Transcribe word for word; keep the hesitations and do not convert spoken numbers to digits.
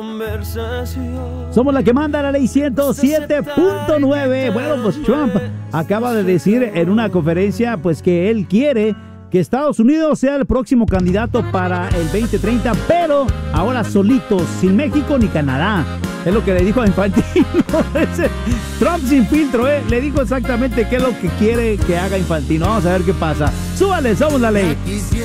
Somos la que manda, la ley ciento siete punto nueve. Bueno, pues Trump acaba de decir en una conferencia pues que él quiere que Estados Unidos sea el próximo candidato para el veinte treinta, pero ahora solitos, sin México ni Canadá. Es lo que le dijo a Infantino. Trump sin filtro, ¿eh? Le dijo exactamente qué es lo que quiere que haga Infantino. Vamos a ver qué pasa. Súbale, somos la ley.